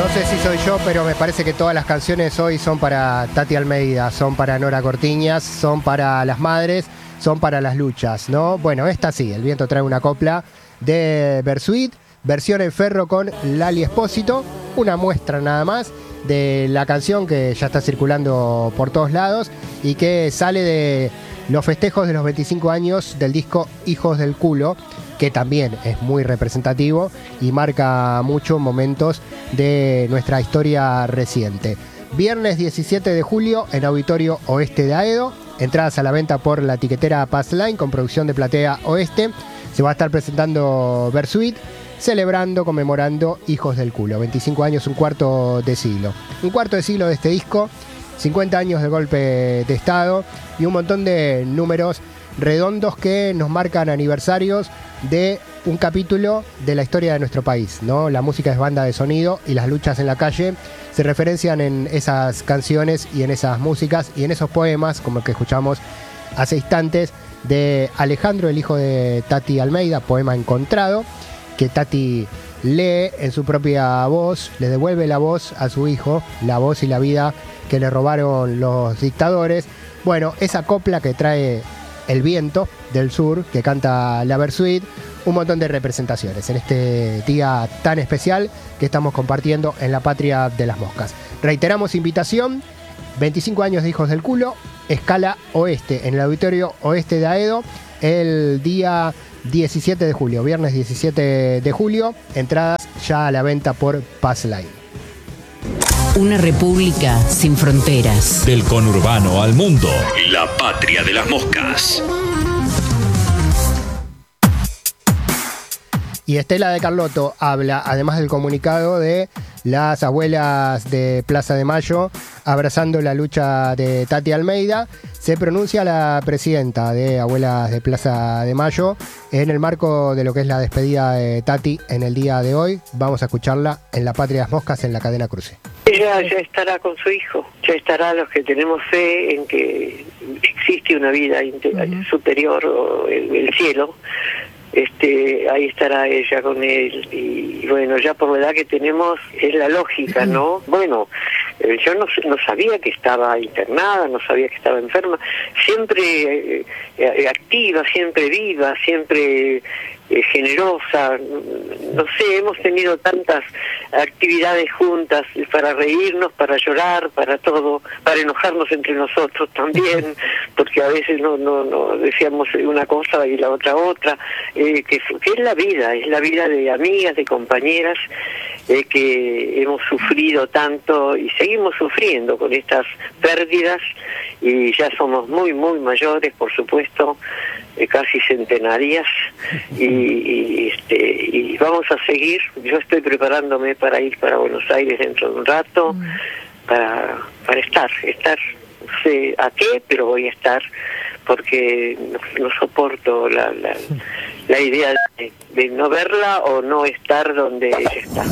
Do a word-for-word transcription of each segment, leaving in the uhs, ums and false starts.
No sé si soy yo, pero me parece que todas las canciones hoy son para Tati Almeida, son para Nora Cortiñas, son para las madres, son para las luchas, ¿no? Bueno, esta sí, El viento trae una copla de Bersuit, versión en ferro con Lali Espósito, una muestra nada más de la canción que ya está circulando por todos lados y que sale de los festejos de los veinticinco años del disco Hijos del Culo, que también es muy representativo y marca muchos momentos de nuestra historia reciente. Viernes diecisiete de julio en Auditorio Oeste de Aedo, entradas a la venta por la tiquetera Passline con producción de Platea Oeste. Se va a estar presentando Bersuit, celebrando, conmemorando Hijos del Culo. veinticinco años, un cuarto de siglo. Un cuarto de siglo de este disco, cincuenta años de golpe de Estado y un montón de números redondos que nos marcan aniversarios de un capítulo de la historia de nuestro país, ¿no? La música es banda de sonido y las luchas en la calle se referencian en esas canciones y en esas músicas y en esos poemas, como el que escuchamos hace instantes, de Alejandro, el hijo de Tati Almeida, poema encontrado, que Tati lee en su propia voz, le devuelve la voz a su hijo, la voz y la vida que le robaron los dictadores. Bueno, esa copla que trae El viento del sur, que canta la Bersuit, un montón de representaciones en este día tan especial que estamos compartiendo en la patria de las moscas. Reiteramos invitación, veinticinco años de Hijos del Culo, escala oeste, en el Auditorio Oeste de Aedo, el día diecisiete de julio, viernes diecisiete de julio, entradas ya a la venta por Passline. Una república sin fronteras. Del conurbano al mundo. La patria de las moscas. Y Estela de Carlotto habla, además del comunicado, de las abuelas de Plaza de Mayo abrazando la lucha de Tati Almeida. Se pronuncia la presidenta de Abuelas de Plaza de Mayo en el marco de lo que es la despedida de Tati en el día de hoy. Vamos a escucharla en La Patria de las Moscas en la cadena Cruce. Ella ya estará con su hijo, ya estará los que tenemos fe en que existe una vida uh-huh. superior, o el, el cielo. Este, ahí estará ella con él y bueno, ya por la edad que tenemos es la lógica, ¿no? Bueno, eh, yo no, no sabía que estaba internada, no sabía que estaba enferma, siempre eh, eh, activa, siempre viva, siempre eh, generosa, no sé, hemos tenido tantas actividades juntas para reírnos, para llorar, para todo, para enojarnos entre nosotros también, porque a veces no no no decíamos una cosa y la otra otra, eh, que, que es la vida, es la vida de amigas, de compañeras, eh, que hemos sufrido tanto y seguimos sufriendo con estas pérdidas y ya somos muy muy mayores, por supuesto, eh, casi centenarias y, y este y vamos a seguir. Yo estoy preparándome para ir para Buenos Aires dentro de un rato, mm. para para estar estar no sé a qué, pero voy a estar porque no, no soporto la, la la idea de, de no verla o no estar donde ella está.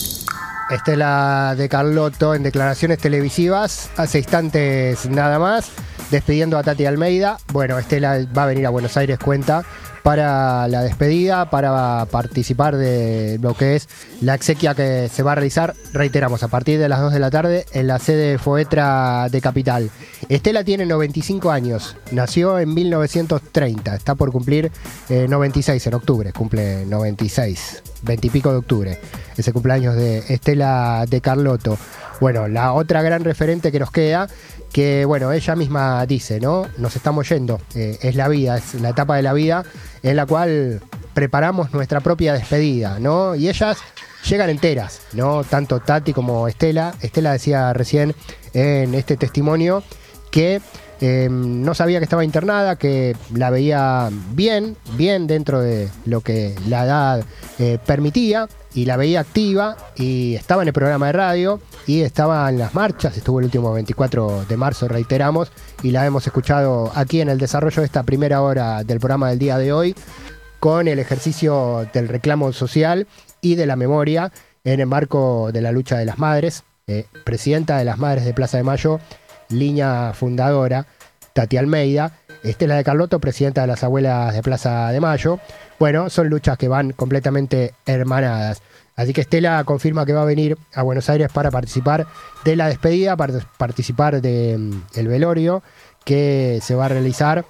Estela de Carlotto en declaraciones televisivas hace instantes nada más, despidiendo a Tati Almeida. Bueno, Estela va a venir a Buenos Aires, cuenta, para la despedida, para participar de lo que es la exequia que se va a realizar, reiteramos, a partir de las dos de la tarde en la sede Foetra de Capital. Estela tiene noventa y cinco años, nació en mil novecientos treinta, está por cumplir eh, noventa y seis en octubre, cumple noventa y seis, veinte y pico de octubre, ese cumpleaños de Estela de Carlotto. Bueno, la otra gran referente que nos queda, que bueno, ella misma dice, ¿no? Nos estamos yendo, eh, es la vida, es la etapa de la vida en la cual preparamos nuestra propia despedida, ¿no? Y ellas llegan enteras, ¿no? Tanto Tati como Estela. Estela decía recién en este testimonio que eh, no sabía que estaba internada, que la veía bien, bien dentro de lo que la edad eh, permitía, y la veía activa, y estaba en el programa de radio, y estaba en las marchas, estuvo el último veinticuatro de marzo, reiteramos, y la hemos escuchado aquí en el desarrollo de esta primera hora del programa del día de hoy, con el ejercicio del reclamo social y de la memoria en el marco de la lucha de las madres, eh, presidenta de las Madres de Plaza de Mayo, línea fundadora, Tati Almeida, Estela de Carlotto, presidenta de las Abuelas de Plaza de Mayo. Bueno, son luchas que van completamente hermanadas. Así que Estela confirma que va a venir a Buenos Aires para participar de la despedida, para participar del de, um, velorio que se va a realizar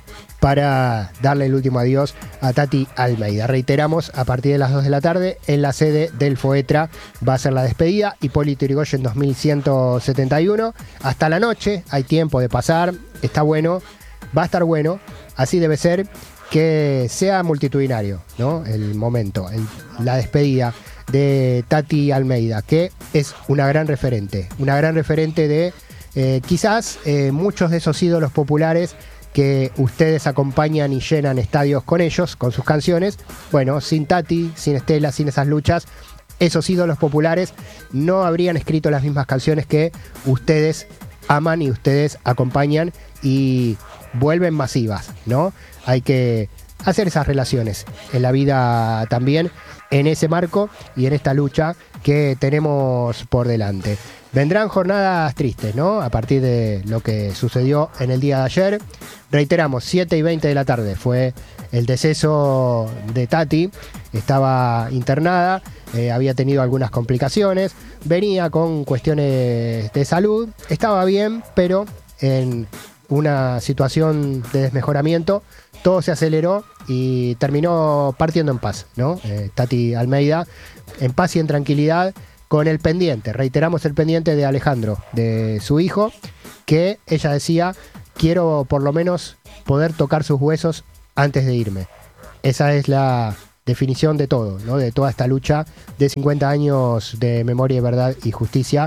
para darle el último adiós a Tati Almeida. Reiteramos, a partir de las dos de la tarde, en la sede del FOETRA va a ser la despedida. Hipólito Yrigoyen dos mil ciento setenta y uno. Hasta la noche, hay tiempo de pasar, está bueno, va a estar bueno, así debe ser, que sea multitudinario, ¿no? El momento, el, la despedida de Tati Almeida, que es una gran referente, una gran referente de eh, quizás eh, muchos de esos ídolos populares que ustedes acompañan y llenan estadios con ellos, con sus canciones. Bueno, sin Tati, sin Estela, sin esas luchas, esos ídolos populares no habrían escrito las mismas canciones que ustedes aman y ustedes acompañan y vuelven masivas, ¿no? Hay que hacer esas relaciones en la vida también, en ese marco y en esta lucha que tenemos por delante. Vendrán jornadas tristes, ¿no? A partir de lo que sucedió en el día de ayer. Reiteramos, siete y veinte de la tarde fue el deceso de Tati. Estaba internada, eh, había tenido algunas complicaciones, venía con cuestiones de salud, estaba bien, pero en una situación de desmejoramiento todo se aceleró y terminó partiendo en paz, ¿no? Eh, Tati Almeida, en paz y en tranquilidad, con el pendiente, reiteramos el pendiente de Alejandro, de su hijo, que ella decía, quiero por lo menos poder tocar sus huesos antes de irme. Esa es la definición de todo, ¿no? De toda esta lucha de cincuenta años de memoria, verdad y justicia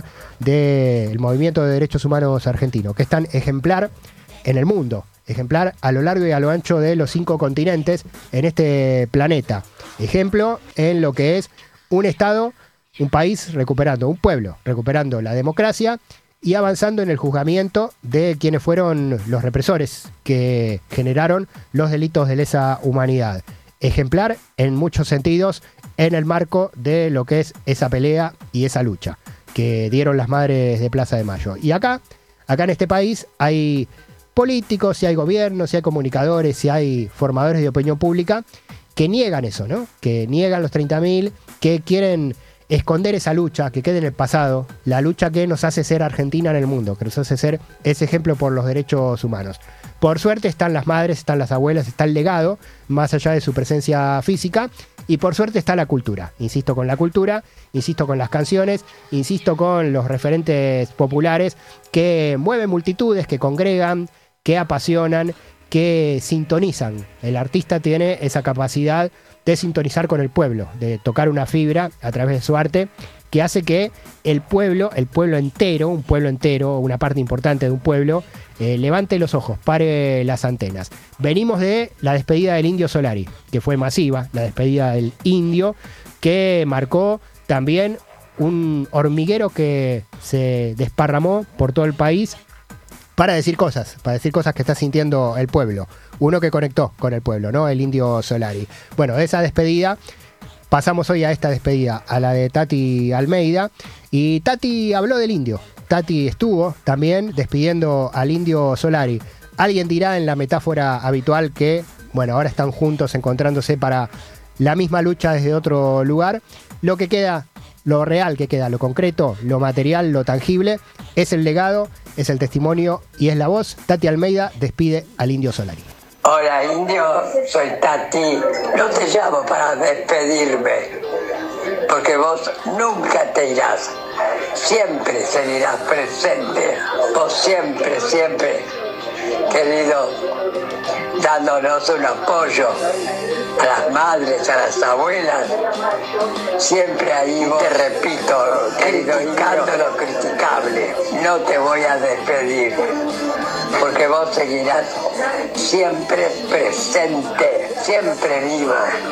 del movimiento de derechos humanos argentino, que es tan ejemplar en el mundo, ejemplar a lo largo y a lo ancho de los cinco continentes en este planeta. Ejemplo en lo que es un Estado, un país recuperando, un pueblo recuperando la democracia y avanzando en el juzgamiento de quienes fueron los represores que generaron los delitos de lesa humanidad. Ejemplar en muchos sentidos en el marco de lo que es esa pelea y esa lucha que dieron las madres de Plaza de Mayo. Y acá, acá en este país hay políticos, si hay gobiernos, si hay comunicadores, si hay formadores de opinión pública que niegan eso, ¿no? Que niegan los treinta mil, que quieren esconder esa lucha, que quede en el pasado, la lucha que nos hace ser Argentina en el mundo, que nos hace ser ese ejemplo por los derechos humanos. Por suerte están las madres, están las abuelas, está el legado, más allá de su presencia física, y por suerte está la cultura. Insisto con la cultura, insisto con las canciones, insisto con los referentes populares que mueven multitudes, que congregan, que apasionan, que sintonizan. El artista tiene esa capacidad de sintonizar con el pueblo, de tocar una fibra a través de su arte, que hace que el pueblo, el pueblo entero, un pueblo entero, una parte importante de un pueblo, eh, levante los ojos, pare las antenas. Venimos de la despedida del Indio Solari, que fue masiva, la despedida del Indio, que marcó también un hormiguero que se desparramó por todo el país para decir cosas, para decir cosas que está sintiendo el pueblo. Uno que conectó con el pueblo, ¿no? El Indio Solari. Bueno, de esa despedida pasamos hoy a esta despedida, a la de Tati Almeida. Y Tati habló del Indio. Tati estuvo también despidiendo al Indio Solari. Alguien dirá en la metáfora habitual que, bueno, ahora están juntos encontrándose para la misma lucha desde otro lugar. Lo que queda, lo real que queda, lo concreto, lo material, lo tangible, es el legado, es el testimonio y es la voz. Tati Almeida despide al Indio Solari. Hola Indio, soy Tati. No te llamo para despedirme, porque vos nunca te irás. Siempre seguirás presente. Vos siempre, siempre, querido, dándonos un apoyo a las madres, a las abuelas. Siempre ahí vos, te repito, querido, encanta lo criticable. No te voy a despedir, porque vos seguirás siempre presente, siempre vivo,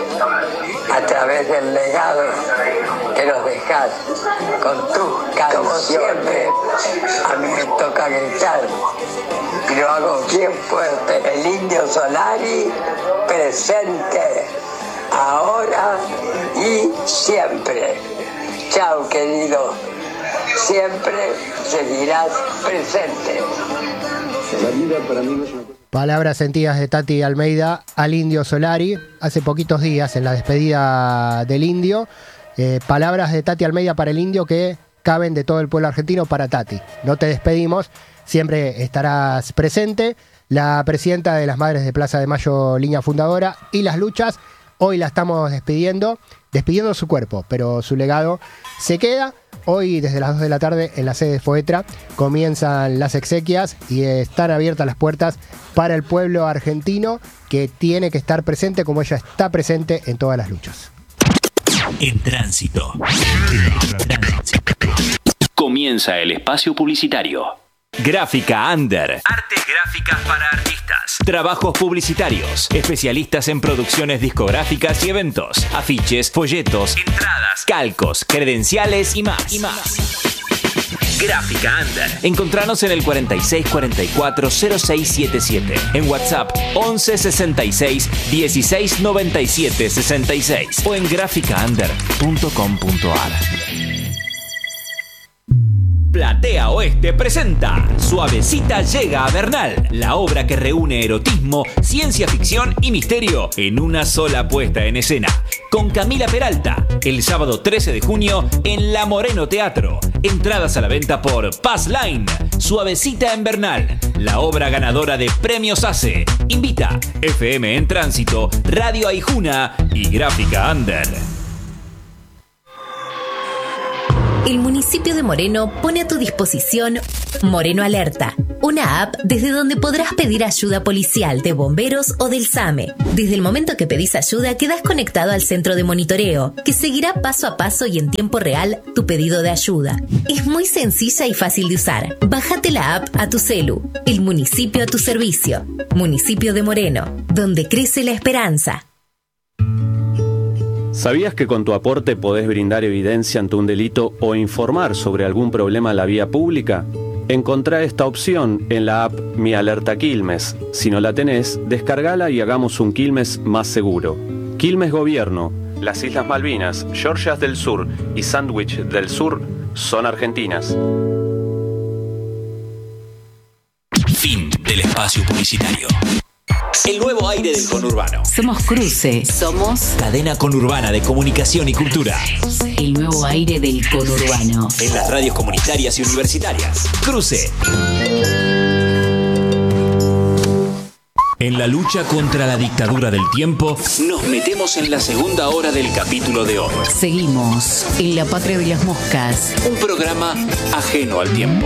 a través del legado que nos dejás con tus canciones. Como siempre, a mí me toca gritar, y lo hago bien fuerte. El Indio Solari presente, ahora y siempre. Chao, querido. Siempre seguirás presente. La vida para mí no es una cosa. Palabras sentidas de Tati Almeida al Indio Solari hace poquitos días en la despedida del Indio, Eh, palabras de Tati Almeida para el Indio que caben de todo el pueblo argentino para Tati. No te despedimos, siempre estarás presente. La presidenta de las Madres de Plaza de Mayo, línea fundadora, y las luchas, hoy la estamos despidiendo, despidiendo su cuerpo, pero su legado se queda. Hoy desde las dos de la tarde en la sede de Foetra comienzan las exequias y están abiertas las puertas para el pueblo argentino, que tiene que estar presente como ella está presente en todas las luchas. En tránsito. En tránsito. Comienza el espacio publicitario. Gráfica Under. Artes gráficas para artistas. Trabajos publicitarios. Especialistas en producciones discográficas y eventos. Afiches, folletos, entradas, calcos, credenciales y más. Y más. Gráfica Under. Encontranos en el cuarenta y seis cuarenta y cuatro cero seis setenta y siete. En WhatsApp once sesenta y seis dieciséis noventa y siete sesenta y seis. O en gráfica under punto com punto a r. Platea Oeste presenta Suavecita llega a Bernal, la obra que reúne erotismo, ciencia ficción y misterio en una sola puesta en escena. Con Camila Peralta, el sábado trece de junio en La Moreno Teatro. Entradas a la venta por Pass Line. Suavecita en Bernal, la obra ganadora de Premios ACE. Invita F M en Tránsito, Radio Aijuna y Gráfica Under. El municipio de Moreno pone a tu disposición Moreno Alerta, una app desde donde podrás pedir ayuda policial, de bomberos o del S A M E. Desde el momento que pedís ayuda, quedás conectado al centro de monitoreo, que seguirá paso a paso y en tiempo real tu pedido de ayuda. Es muy sencilla y fácil de usar. Bájate la app a tu celu. El municipio a tu servicio. Municipio de Moreno, donde crece la esperanza. ¿Sabías que con tu aporte podés brindar evidencia ante un delito o informar sobre algún problema en la vía pública? Encontrá esta opción en la app Mi Alerta Quilmes. Si no la tenés, descargala y hagamos un Quilmes más seguro. Quilmes Gobierno, las Islas Malvinas, Georgias del Sur y Sandwich del Sur son argentinas. Fin del espacio publicitario. El nuevo aire del conurbano. Somos Cruce. Somos Cadena conurbana de comunicación y cultura. el nuevo aire del conurbano. En las radios comunitarias y universitarias. Cruce. En la lucha contra la dictadura del tiempo, nos metemos en la segunda hora del capítulo de hoy. Seguimos en La Patria de las Moscas. Un programa ajeno al tiempo.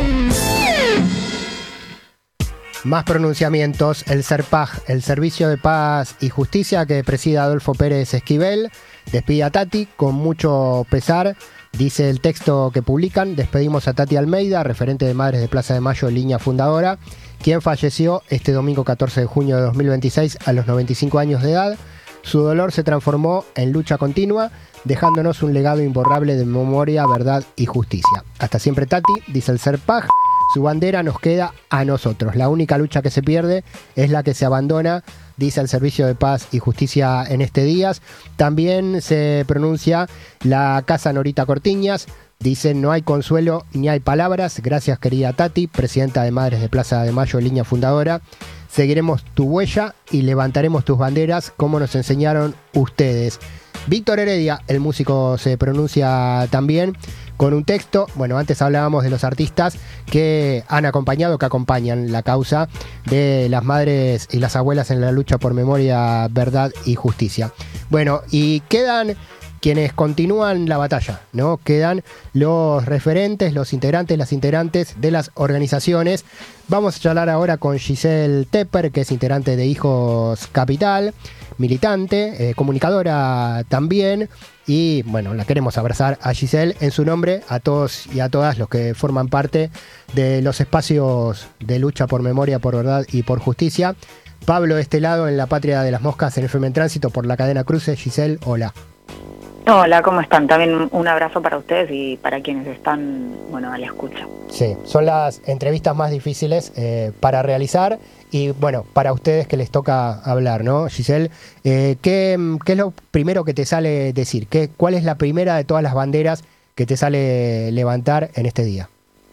Más pronunciamientos. El SERPAJ, el Servicio de Paz y Justicia que preside Adolfo Pérez Esquivel, despide a Tati con mucho pesar. Dice el texto que publican: despedimos a Tati Almeida, referente de Madres de Plaza de Mayo, línea fundadora, quien falleció este domingo catorce de junio de dos mil veintiséis a los noventa y cinco años de edad. Su dolor se transformó en lucha continua, dejándonos un legado imborrable de memoria, verdad y justicia. Hasta siempre Tati, dice el SERPAJ. Su bandera nos queda a nosotros. La única lucha que se pierde es la que se abandona, dice el Servicio de Paz y Justicia en este día. También se pronuncia la Casa Norita Cortiñas. Dice: no hay consuelo ni hay palabras. Gracias, querida Tati, presidenta de Madres de Plaza de Mayo, línea fundadora. Seguiremos tu huella y levantaremos tus banderas como nos enseñaron ustedes. Víctor Heredia, el músico, se pronuncia también con un texto. Bueno, antes hablábamos de los artistas que han acompañado, que acompañan la causa de las madres y las abuelas en la lucha por memoria, verdad y justicia. Bueno, y quedan quienes continúan la batalla, ¿no? Quedan los referentes, los integrantes, las integrantes de las organizaciones. Vamos a charlar ahora con Giselle Tepper, que es integrante de Hijos Capital, militante, eh, comunicadora también. Y bueno, la queremos abrazar a Giselle en su nombre, a todos y a todas los que forman parte de los espacios de lucha por memoria, por verdad y por justicia. Pablo de este lado en La Patria de las Moscas, en F M en Tránsito por la cadena Cruce. Giselle, hola. Hola, ¿cómo están? También un abrazo para ustedes y para quienes están, bueno, a la escucha. Sí, son las entrevistas más difíciles eh, para realizar y, bueno, para ustedes que les toca hablar, ¿no, Giselle? Eh, ¿qué, ¿Qué es lo primero que te sale decir? ¿Qué, ¿Cuál es la primera de todas las banderas que te sale levantar en este día?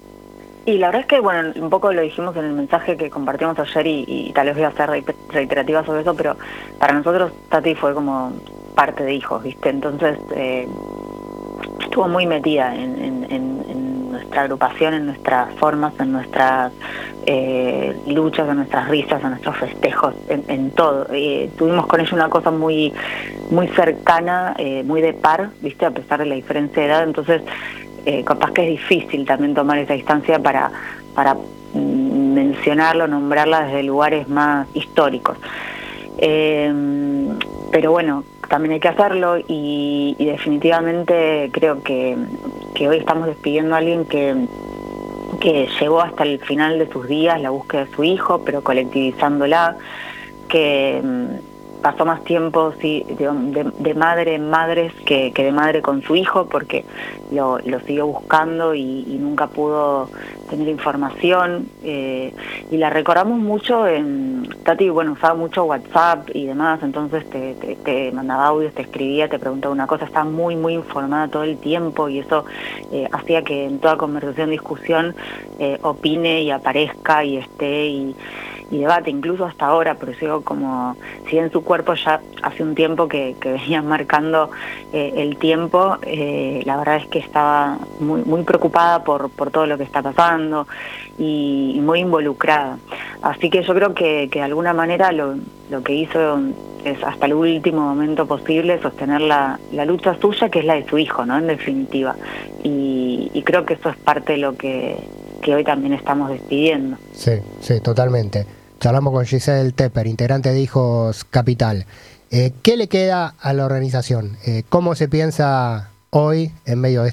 Y la verdad es que, bueno, un poco lo dijimos en el mensaje que compartimos ayer y, y tal vez voy a ser reiterativa sobre eso, pero para nosotros Tati fue como parte de Hijos, ¿viste? Entonces, eh, estuvo muy metida en, en, en, en nuestra agrupación, en nuestras formas, en nuestras eh, luchas, en nuestras risas, en nuestros festejos, en, en todo. Eh, tuvimos con ella una cosa muy, muy cercana, eh, muy de par, ¿viste? A pesar de la diferencia de edad, entonces eh, capaz que es difícil también tomar esa distancia para, para mencionarlo, nombrarla desde lugares más históricos. Eh, pero bueno, también hay que hacerlo y, y definitivamente creo que, que hoy estamos despidiendo a alguien que, que llegó hasta el final de sus días, la búsqueda de su hijo, pero colectivizándola, que pasó más tiempo sí, de, de, de madre en madres que, que de madre con su hijo, porque lo, lo siguió buscando y, y nunca pudo tener información, eh, y la recordamos mucho en Tati, bueno, usaba mucho WhatsApp y demás, entonces te, te, te mandaba audios, te escribía, te preguntaba una cosa, estaba muy muy informada todo el tiempo y eso eh, hacía que en toda conversación, discusión, eh, opine y aparezca y esté y y debate, incluso hasta ahora, pero sigo como, si en su cuerpo ya hace un tiempo que, que venía marcando eh, el tiempo, eh, la verdad es que estaba muy muy preocupada por, por todo lo que está pasando y, y muy involucrada. Así que yo creo que, que de alguna manera lo, lo que hizo es hasta el último momento posible sostener la, la lucha suya, que es la de su hijo, ¿no? En definitiva. Y, y creo que eso es parte de lo que que hoy también estamos despidiendo. Sí, sí, totalmente. Charlamos con Giselle Tepper, integrante de Hijos Capital. Eh, ¿Qué le queda a la organización? Eh, ¿Cómo se piensa hoy, en medio de